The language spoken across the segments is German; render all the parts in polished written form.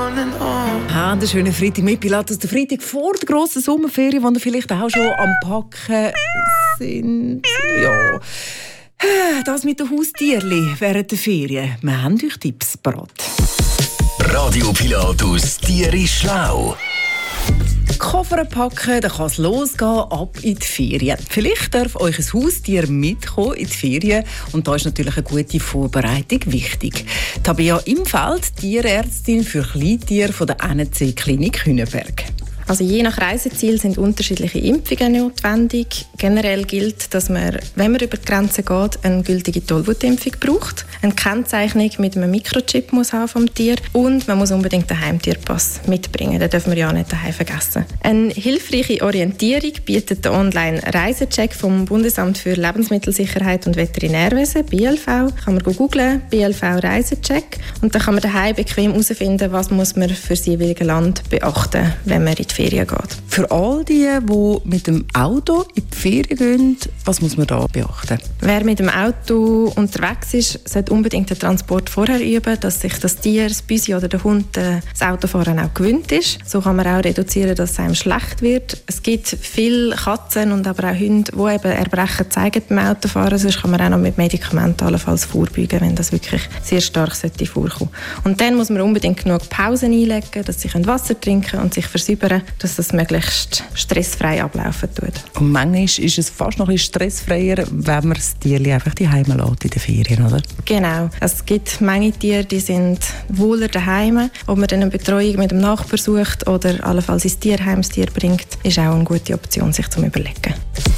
Der schöne Freitag mit Pilatus. Der Freitag vor der grossen Sommerferien, wo ihr vielleicht auch schon am Packen sind. Ja. Das mit den Haustierchen während der Ferien. Wir haben euch Tipps parat. Radio Pilatus, Tier ist schlau. Koffer packen, dann kann es losgehen, ab in die Ferien. Vielleicht darf euch ein Haustier mitkommen in die Ferien und da ist natürlich eine gute Vorbereitung wichtig. Tabea Imfeld, Tierärztin für Kleintiere von der NC-Klinik Hünenberg. Also je nach Reiseziel sind unterschiedliche Impfungen notwendig. Generell gilt, dass man, wenn man über die Grenze geht, eine gültige Tollwutimpfung braucht. Eine Kennzeichnung mit einem Mikrochip muss haben vom Tier und man muss unbedingt den Heimtierpass mitbringen. Den dürfen wir ja auch nicht daheim vergessen. Eine hilfreiche Orientierung bietet der Online-Reisecheck vom Bundesamt für Lebensmittelsicherheit und Veterinärwesen, BLV. Kann man googlen, BLV Reisecheck. Und dann kann man daheim bequem herausfinden, was muss man für das jeweilige Land beachten, wenn man in die Ferien geht. Für all die mit dem Auto in die Ferien gehen, was muss man da beachten? Wer mit dem Auto unterwegs ist, sollte unbedingt den Transport vorher üben, dass sich das Tier, das Büsi oder der Hund das Autofahren auch gewöhnt ist. So kann man auch reduzieren, dass es einem schlecht wird. Es gibt viele Katzen und aber auch Hunde, die eben Erbrechen zeigen beim Autofahren. Sonst kann man auch noch mit Medikamenten allenfalls vorbeugen, wenn das wirklich sehr stark vorkommen sollte. Und dann muss man unbedingt genug Pausen einlegen, dass sie Wasser trinken und sich versäubern, dass das möglichst stressfrei ablaufen tut. Und manchmal ist es fast noch ein bisschen stressfreier, wenn man das Tier einfach daheim lässt in den Ferien, oder? Genau. Es gibt manche Tiere, die sind wohler daheim. Ob man dann eine Betreuung mit dem Nachbar sucht oder allenfalls ins Tierheim das Tier bringt, ist auch eine gute Option, sich zu überlegen.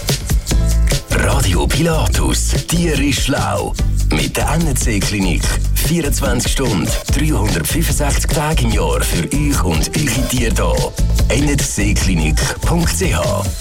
Radio Pilatus, Tier ist schlau. Mit der NC-Klinik. 24 Stunden, 365 Tage im Jahr für euch und eure Tiere da. ncklinik.ch